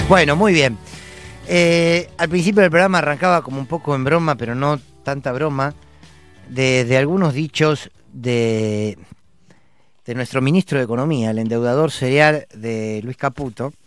Bueno, muy bien. Al principio del programa arrancaba como un poco en broma, pero no tanta broma, de algunos dichos de nuestro ministro de Economía, el endeudador serial de Luis Caputo,